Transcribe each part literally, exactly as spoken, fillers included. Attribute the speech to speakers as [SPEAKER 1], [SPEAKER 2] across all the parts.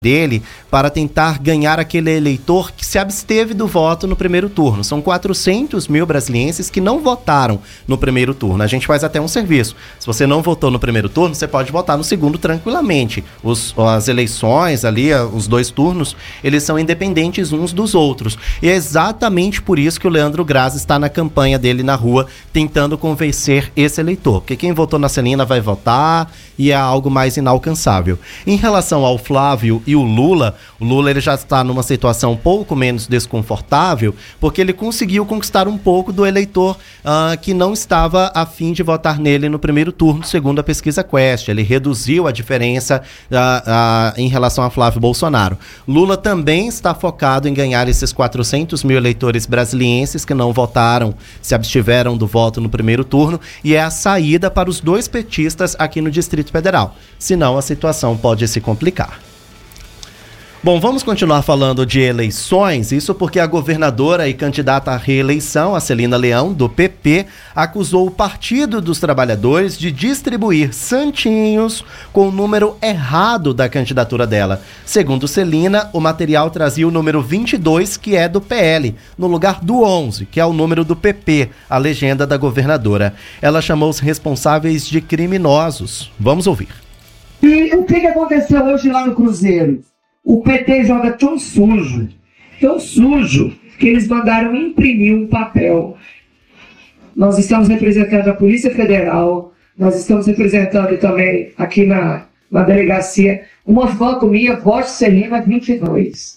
[SPEAKER 1] dele para tentar ganhar aquele eleitor que se absteve do voto no primeiro turno. São quatrocentos mil brasilienses que não votaram no primeiro turno. A gente faz até um serviço. Se você não votou no primeiro turno, você pode votar no segundo tranquilamente. Os, as eleições ali, os dois turnos, eles são independentes uns dos outros. E é exatamente por isso que o Leandro Graz está na campanha dele na rua, tentando convencer esse eleitor. Porque quem votou na Celina vai votar e é algo mais inalcançável. Em relação ao Flávio e o Lula, o Lula ele já está numa situação um pouco menos desconfortável, porque ele conseguiu conquistar um pouco do eleitor uh, que não estava a fim de votar nele no primeiro turno, segundo a pesquisa Quest. Ele reduziu a diferença uh, uh, em relação a Flávio Bolsonaro. Lula também está focado em ganhar esses quatrocentos mil eleitores brasilienses que não votaram, se abstiveram do voto no primeiro turno, e é a saída para os dois petistas aqui no Distrito Federal. Senão a situação pode se complicar. Bom, vamos continuar falando de eleições, isso porque a governadora e candidata à reeleição, a Celina Leão, do P P, acusou o Partido dos Trabalhadores de distribuir santinhos com o número errado da candidatura dela. Segundo Celina, o material trazia o número vinte e dois, que é do P L, no lugar do onze, que é o número do P P, a legenda da governadora. Ela chamou os responsáveis de criminosos. Vamos ouvir.
[SPEAKER 2] E o que aconteceu hoje lá no Cruzeiro? O P T joga tão sujo, tão sujo, que eles mandaram imprimir um papel. Nós estamos representando a Polícia Federal, nós estamos representando também aqui na, na delegacia uma foto minha, voto Celina vinte e dois.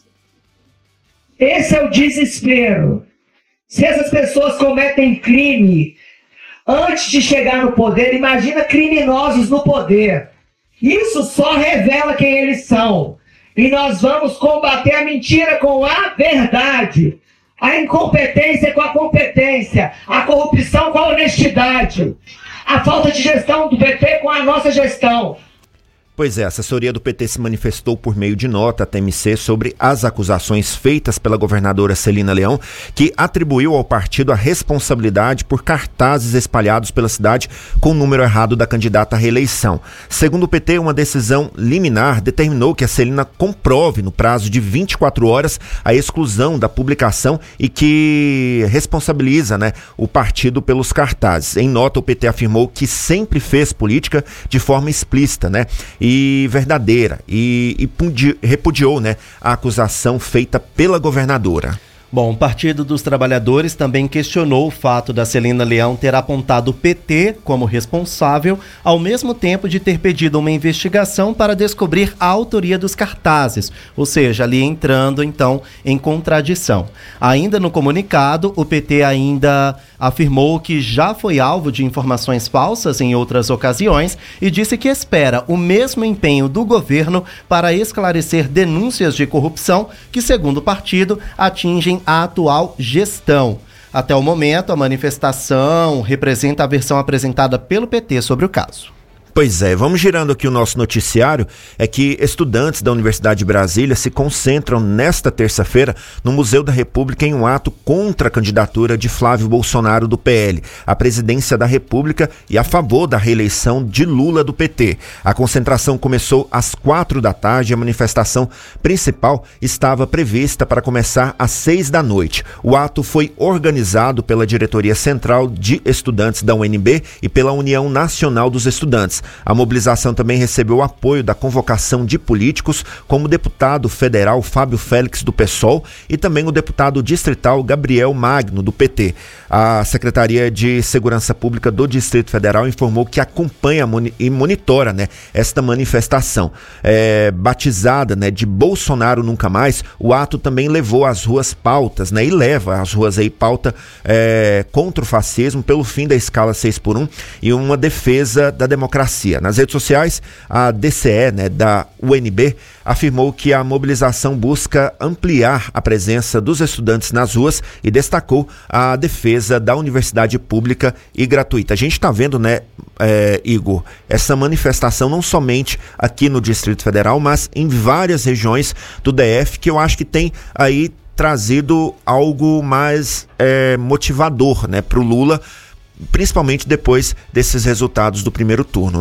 [SPEAKER 2] Esse é o desespero. Se essas pessoas cometem crime antes de chegar no poder, imagina criminosos no poder. Isso só revela quem eles são. E nós vamos combater a mentira com a verdade, a incompetência com a competência, a corrupção com a honestidade, a falta de gestão do P T com a nossa gestão.
[SPEAKER 3] Pois é, a assessoria do P T se manifestou por meio de nota à T M C sobre as acusações feitas pela governadora Celina Leão, que atribuiu ao partido a responsabilidade por cartazes espalhados pela cidade com o número errado da candidata à reeleição. Segundo o P T, uma decisão liminar determinou que a Celina comprove no prazo de vinte e quatro horas a exclusão da publicação e que responsabiliza, né, o partido pelos cartazes. Em nota, o P T afirmou que sempre fez política de forma explícita, né, e verdadeira, e, e pudi, repudiou, né, a acusação feita pela governadora.
[SPEAKER 1] Bom, o Partido dos Trabalhadores também questionou o fato da Celina Leão ter apontado o P T como responsável, ao mesmo tempo de ter pedido uma investigação para descobrir a autoria dos cartazes, ou seja, ali entrando então em contradição. Ainda no comunicado, o P T ainda afirmou que já foi alvo de informações falsas em outras ocasiões e disse que espera o mesmo empenho do governo para esclarecer denúncias de corrupção que, segundo o partido, atingem a atual gestão. Até o momento, a manifestação representa a versão apresentada pelo P T sobre o caso.
[SPEAKER 3] Pois é, vamos girando aqui o nosso noticiário, é que estudantes da Universidade de Brasília se concentram nesta terça-feira no Museu da República em um ato contra a candidatura de Flávio Bolsonaro do P L, à presidência da República e a favor da reeleição de Lula do P T. A concentração começou às quatro da tarde e a manifestação principal estava prevista para começar às seis da noite. O ato foi organizado pela Diretoria Central de Estudantes da U N B e pela União Nacional dos Estudantes. A mobilização também recebeu o apoio da convocação de políticos, como o deputado federal Fábio Félix, do P SOL, e também o deputado distrital Gabriel Magno, do P T. A Secretaria de Segurança Pública do Distrito Federal informou que acompanha e monitora, né, esta manifestação. É, batizada, né, de Bolsonaro Nunca Mais, o ato também levou às ruas pautas, né, e leva às ruas aí pauta é, contra o fascismo, pelo fim da escala seis por um e uma defesa da democracia. Nas redes sociais, a D C E, né, da U N B, afirmou que a mobilização busca ampliar a presença dos estudantes nas ruas e destacou a defesa da universidade pública e gratuita. A gente está vendo, né, é, Igor, essa manifestação não somente aqui no Distrito Federal, mas em várias regiões do D F, que eu acho que tem aí trazido algo mais é, motivador, né, para o Lula, principalmente depois desses resultados do primeiro turno, né?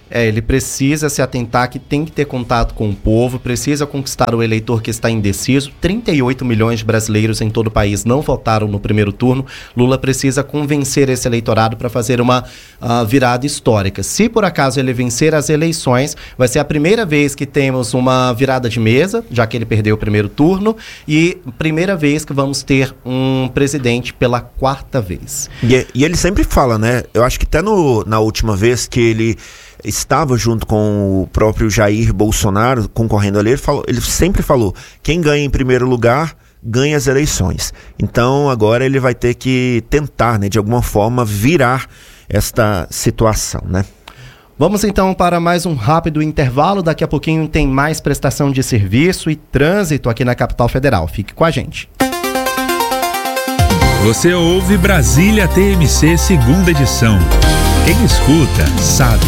[SPEAKER 1] É, ele precisa se atentar que tem que ter contato com o povo, precisa conquistar o eleitor que está indeciso. trinta e oito milhões de brasileiros em todo o país não votaram no primeiro turno. Lula precisa convencer esse eleitorado para fazer uma uh, virada histórica. Se por acaso ele vencer as eleições, vai ser a primeira vez que temos uma virada de mesa, já que ele perdeu o primeiro turno, e primeira vez que vamos ter um presidente pela quarta vez.
[SPEAKER 3] E, e ele sempre fala, né? Eu acho que até no, na última vez que ele estava junto com o próprio Jair Bolsonaro concorrendo ali, ele, falou, ele sempre falou, quem ganha em primeiro lugar ganha as eleições. Então agora ele vai ter que tentar, né, de alguma forma virar esta situação, né?
[SPEAKER 1] Vamos então para mais um rápido intervalo. Daqui a pouquinho tem mais prestação de serviço e trânsito aqui na Capital Federal. Fique com a gente.
[SPEAKER 4] Você ouve Brasília T M C segunda edição. Quem escuta, sabe.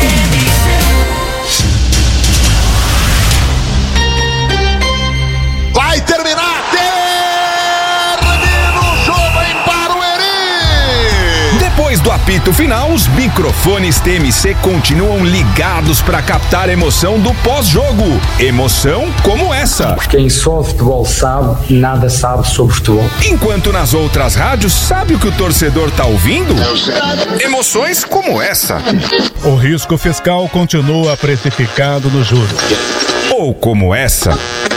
[SPEAKER 5] Vai terminar! Termina o jogo em Barueri!
[SPEAKER 6] Depois do apito final, os microfones T M C continuam ligados para captar a emoção do pós-jogo. Emoção como essa.
[SPEAKER 7] Quem só futebol sabe, nada sabe sobre futebol.
[SPEAKER 6] Enquanto nas outras rádios, sabe o que o torcedor tá ouvindo? Emoções como essa.
[SPEAKER 4] O risco fiscal continua precificado no juros.
[SPEAKER 6] Ou como essa.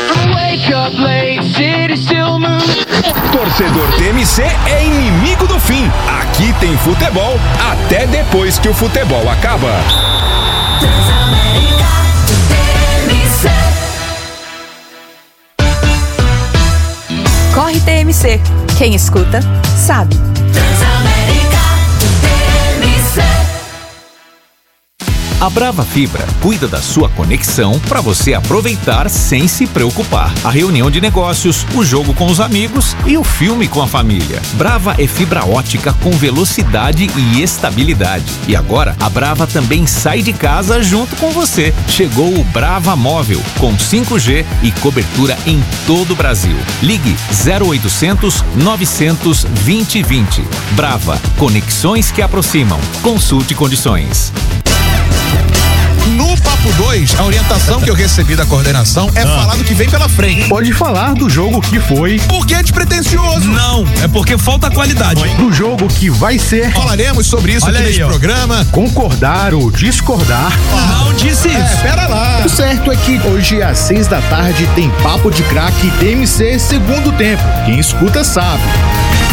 [SPEAKER 6] Torcedor T M C é inimigo do fim. Aqui tem futebol até depois que o futebol acaba.
[SPEAKER 8] Corre T M C. Quem escuta, sabe.
[SPEAKER 9] A Brava Fibra cuida da sua conexão para você aproveitar sem se preocupar. A reunião de negócios, o jogo com os amigos e o filme com a família. Brava é fibra ótica com velocidade e estabilidade. E agora, a Brava também sai de casa junto com você. Chegou o Brava Móvel, com cinco G e cobertura em todo o Brasil. Ligue zero oitocentos, novecentos, vinte e vinte. Brava, conexões que aproximam. Consulte condições.
[SPEAKER 5] No Papo dois, a orientação que eu recebi da coordenação é ah. falar do que vem pela frente.
[SPEAKER 10] Pode falar do jogo que foi.
[SPEAKER 5] Por que é despretensioso?
[SPEAKER 10] Não, é porque falta qualidade.
[SPEAKER 5] Do jogo que vai ser. Falaremos sobre isso Olha aqui aí, neste ó. programa.
[SPEAKER 10] Concordar ou discordar.
[SPEAKER 5] Ah. Não disse isso. É, pera lá.
[SPEAKER 10] O certo é que hoje às seis da tarde tem Papo de Craque T M C segundo tempo. Quem escuta sabe.